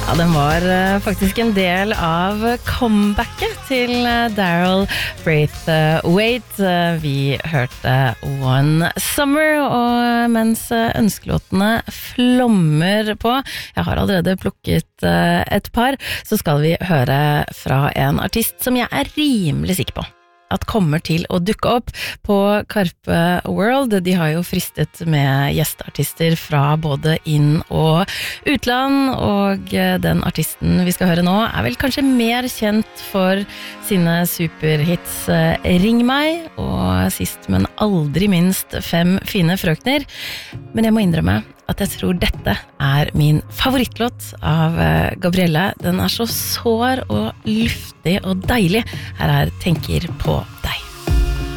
Ja, den var faktisk en del av comebacket til Daryl Braithwaite. Vi hørte One Summer, og mens ønskelåtene flommer på, jeg har allerede plukket et par, så skal vi høre fra en artist som jeg er rimelig sikker på at kommer til å dukke opp på Karpe World. De har jo fristet med gjesteartister fra både inn- og utland, og den artisten vi skal høre nå er vel kanskje mer kjent for sine superhits Ring meg, og sist, men aldri minst Fem fine frøkner. Men jeg må innrømme at jeg tror dette er min favorittlåt av Gabrielle. Den er så sår og luftig og deilig. Her er Tenker på deg.